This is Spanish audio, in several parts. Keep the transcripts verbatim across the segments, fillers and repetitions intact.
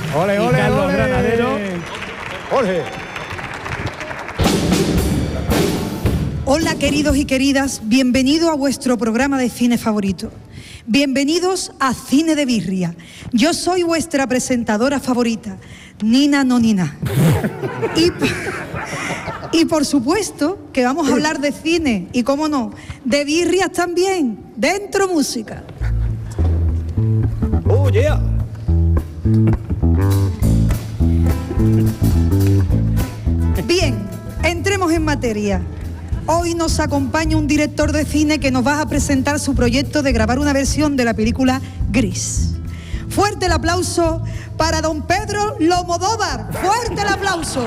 Ole, ole, Carlos ole. Granadero. Ole. Hola queridos y queridas, bienvenidos a vuestro programa de cine favorito. Bienvenidos a Cine de Birria. Yo soy vuestra presentadora favorita, Nina No Nina. Y, y por supuesto que vamos a hablar de cine y, cómo no, de birrias también. Dentro música. Oh, yeah. Bien, entremos en materia. Hoy nos acompaña un director de cine que nos va a presentar su proyecto de grabar una versión de la película Gris. Fuerte el aplauso para don Pedro Lomodóvar. Fuerte el aplauso.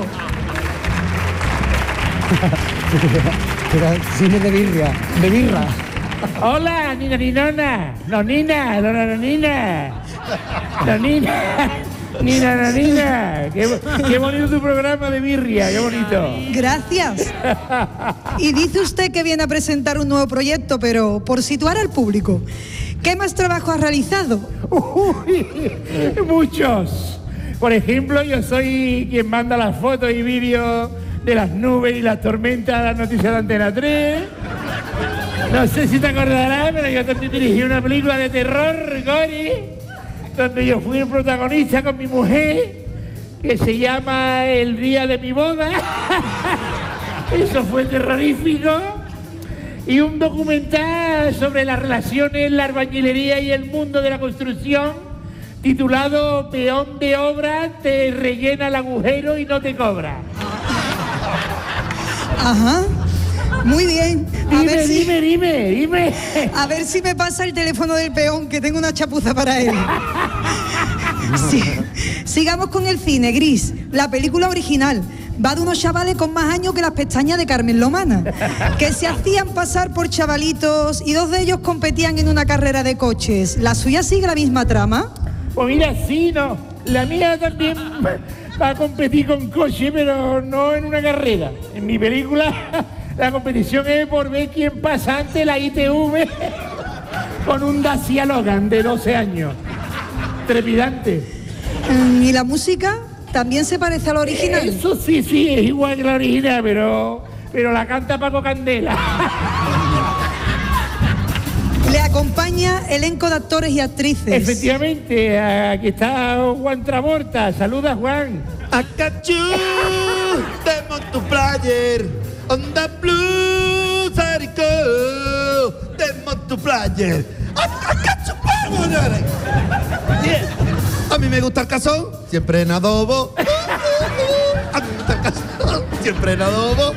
Era cine de birria, de birra. Hola, Nina Ninona. No, Nina, no, no, no, Nina. No, Nina. Nina, no, Nina. Qué, qué bonito tu programa de birria, qué bonito. Gracias. Y dice usted que viene a presentar un nuevo proyecto, pero por situar al público, ¿qué más trabajo ha realizado? Uy, muchos. Por ejemplo, yo soy quien manda las fotos y vídeos de las nubes y las tormentas de las noticias de Antena tres. No sé si te acordarás, pero yo también dirigí una película de terror, gore, donde yo fui el protagonista con mi mujer, que se llama El día de mi boda. Eso fue terrorífico. Y un documental sobre las relaciones, la albañilería y el mundo de la construcción, titulado Peón de obra, te rellena el agujero y no te cobra. Ajá. Muy bien. A Dime, ver si, dime, dime, dime. a ver si me pasa el teléfono del peón, que tengo una chapuza para él. Sí. Sigamos con el cine, Gris. La película original va de unos chavales con más años que las pestañas de Carmen Lomana, que se hacían pasar por chavalitos y dos de ellos competían en una carrera de coches. ¿La suya sigue la misma trama? Pues mira, sí, no. La mía también va a competir con coche, pero no en una carrera. En mi película la competición es por ver quién pasa antes la I T V con un Dacia Logan de doce años. Trepidante. ¿Y la música también se parece a la original? Eso sí, sí, es igual que la original, pero, pero la canta Paco Candela. Le acompaña elenco de actores y actrices. Efectivamente, aquí está Juan Travolta. Saluda, Juan. Acachú, Demon to Player, on the blue Sarico, Demon to Player. Acachú, a mí me gusta el cazón, siempre en adobo. A mí me gusta el cazón, siempre en adobo.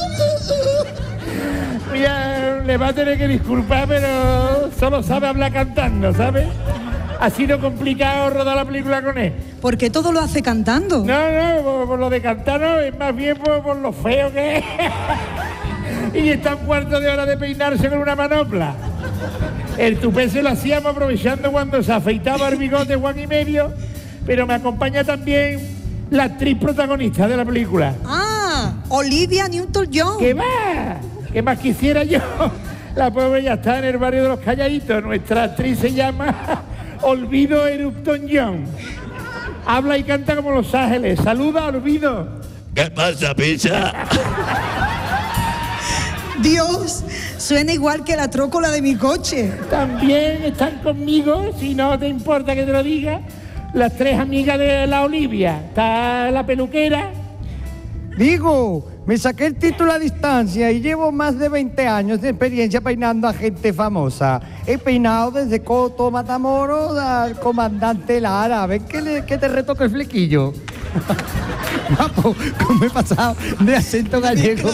Mira, le va a tener que disculpar, pero solo sabe hablar cantando, ¿sabes? Ha sido complicado rodar la película con él. Porque todo lo hace cantando. No, no, por, por lo de cantar no, es más bien por, por lo feo que es. Y está un cuarto de hora de peinarse con una manopla. El tupé se lo hacíamos aprovechando cuando se afeitaba el bigote Juan y medio, pero me acompaña también la actriz protagonista de la película. Ah, Olivia Newton-John. ¿Qué más? ¿Qué más quisiera yo? La pobre ya está en el barrio de los Calladitos. Nuestra actriz se llama Olvido Erupton John. Habla y canta como Los Ángeles. Saluda, Olvido. ¿Qué pasa, pizza? Dios, suena igual que la trócola de mi coche. También están conmigo, si no te importa que te lo diga, las tres amigas de la Olivia. Está la peluquera. Digo, me saqué el título a distancia y llevo más de veinte años de experiencia peinando a gente famosa. He peinado desde Coto Matamoros al comandante Lara. ¿Ves que, le, que te retoca el flequillo? Guapo, ¿cómo he pasado de acento gallego?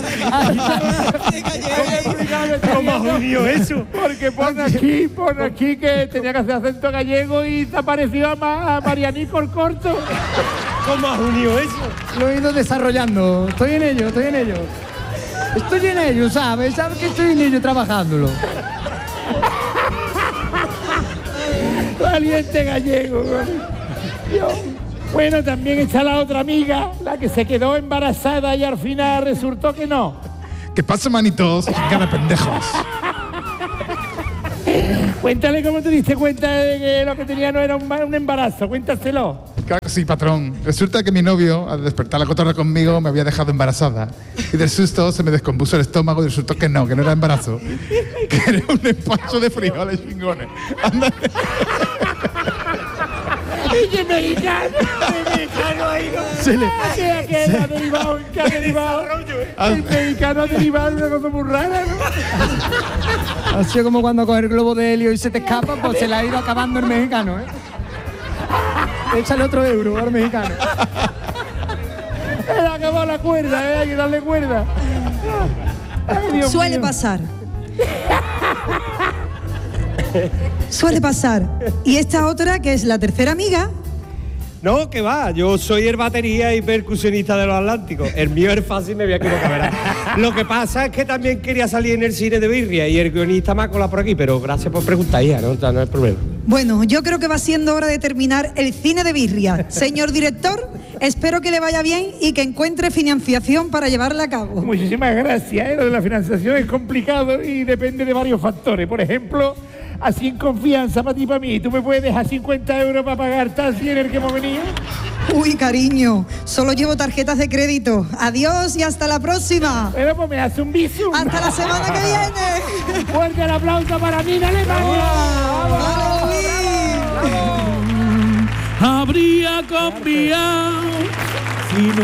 ¿Cómo has unido eso? Porque pone aquí, pone aquí que tenía que hacer acento gallego y te ha parecido a, Ma- a Marianico el corto. ¿Cómo has unido eso? Lo he ido desarrollando. Estoy en ello, estoy en ello. Estoy en ello, ¿sabes? ¿Sabes que estoy en ello trabajándolo? Valiente gallego. Dios. Bueno, también está la otra amiga, la que se quedó embarazada y al final resultó que no. ¿Qué pasa, manitos? Cara pendejos. Cuéntale cómo te diste cuenta de que lo que tenía no era un, un embarazo, cuéntaselo. Claro que sí, patrón. Resulta que mi novio, al despertar la cotorra conmigo, me había dejado embarazada. Y del susto se me descompuso el estómago y resultó que no, que no era embarazo. Que era un despacho de frijoles chingones. Anda. ¡Qué mexicano! ¡Qué mexicano ahí! Se le- ¿Qué, qué ha derivado? ¿Qué ha derivado? El mexicano ha derivado una cosa muy rara, ¿no? Ha sido como cuando coges el globo de helio y se te escapa, pues se le ha ido acabando el mexicano, ¿eh? Échale otro euro al mexicano. Le ha acabado la cuerda, ¿eh? Hay que darle cuerda. Ay, Dios Suele mío. pasar. Suele pasar. Y esta otra, que es la tercera amiga, No, que va, yo soy el batería y percusionista de los Atlánticos. El mío es fácil, me voy a equivocar, ¿verdad? Lo que pasa es que también quería salir en el cine de birria y el guionista me ha colado por aquí, pero gracias por preguntar, hija, no, no hay problema. bueno, yo creo que va siendo hora de terminar el cine de birria. Señor director, espero que le vaya bien y que encuentre financiación para llevarla a cabo. Muchísimas gracias, ¿eh? Lo de la financiación es complicado y depende de varios factores. Por ejemplo, así en confianza para ti y para mí, ¿tú me puedes dejar cincuenta euros para pagar taxi en el que hemos venido? Uy, cariño, solo llevo tarjetas de crédito. Adiós y hasta la próxima. Bueno, pues me hace un bisu. Hasta la semana que viene. Fuerte el aplauso para mí, Alemania. ¡Vamos, Luis! Habría confiado si no